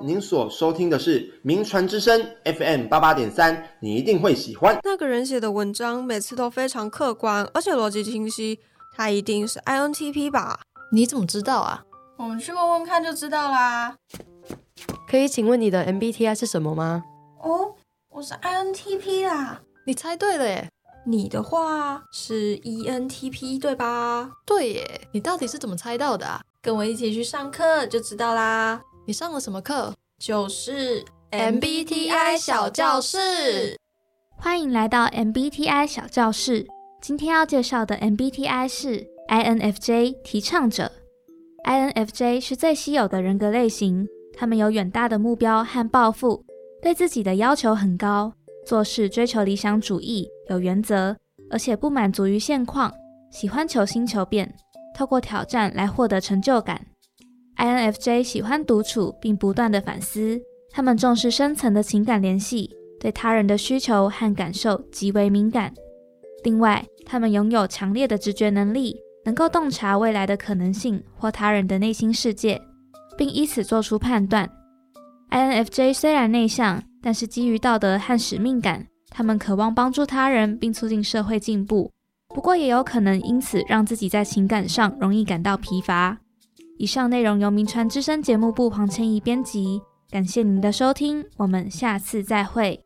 您所收听的是名传之声 FM88.3，你一定会喜欢。 那个人写的文章每次都非常客观，而且逻辑清晰，他一定是 INTP 吧？ 你怎么知道啊？ 我们去问问看就知道啦。 可以请问你的 MBTI 是什么吗？ 哦，我是 INTP 啦。 你猜对了耶。 你的话是 ENTP 对吧？ 对耶，你到底是怎么猜到的啊？ 跟我一起去上课就知道啦。 你上了什么课？ 就是 MBTI 小教室。 欢迎来到 MBTI 小教室。今天要介绍的 MBTI 是 INFJ 提倡者。INFJ 是最稀有的人格类型，他们有远大的目标和抱负，对自己的要求很高，做事追求理想主义，有原则，而且不满足于现况，喜欢求新求变，透过挑战来获得成就感。INFJ 喜欢独处并不断的反思，他们重视深层的情感联系，对他人的需求和感受极为敏感。另外，他们拥有强烈的直觉能力，能够洞察未来的可能性或他人的内心世界，并以此做出判断。INFJ 虽然内向，但是基于道德和使命感，他们渴望帮助他人并促进社会进步，不过也有可能因此让自己在情感上容易感到疲乏。以上内容由名传之声节目部黄千怡编辑，感谢您的收听，我们下次再会。